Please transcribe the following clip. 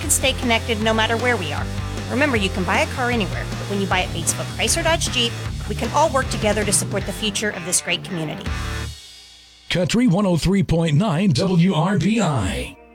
can stay connected no matter where we are. Remember, you can buy a car anywhere, but when you buy at Batesville Chrysler Dodge Jeep, we can all work together to support the future of this great community. Country 103.9 WRBI.